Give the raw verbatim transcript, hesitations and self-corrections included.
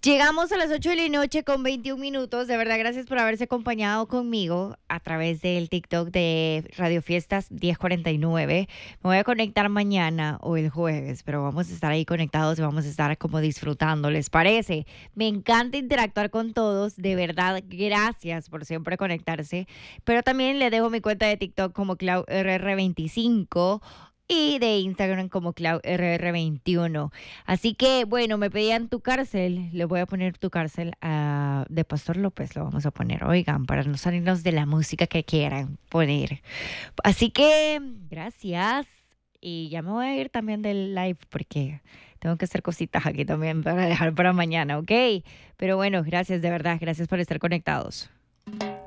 Llegamos a las ocho de la noche con veintiún minutos. De verdad, gracias por haberse acompañado conmigo a través del TikTok de Radio Fiestas diez cuarenta y nueve. Me voy a conectar mañana o el jueves, pero vamos a estar ahí conectados y vamos a estar como disfrutando. ¿Les parece? Me encanta interactuar con todos. De verdad, gracias por siempre conectarse. Pero también le dejo mi cuenta de TikTok como Clau R R veinticinco y de Instagram como Clau R R veintiuno. Así que, bueno, me pedían tu cárcel. Le voy a poner tu cárcel a, de Pastor López. Lo vamos a poner, oigan, para no salirnos de la música que quieran poner. Así que, gracias. Y ya me voy a ir también del live porque tengo que hacer cositas aquí también para dejar para mañana, ¿ok? Pero bueno, gracias de verdad. Gracias por estar conectados.